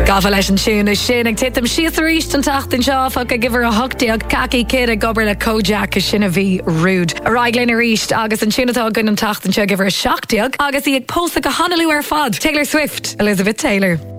Gafa leis an siúna sin ag titim sios a ríist an tacht an seo fog a gifar a hochtaíag caci cid a gobar le Kojak a sinna bhí rúd. A raiglinn a ríist agus an siúnatá gun an tacht an seo gifar a seachtaíag agus í ag pósta go hanalú ar fad. Taylor Swift, Elizabeth Taylor.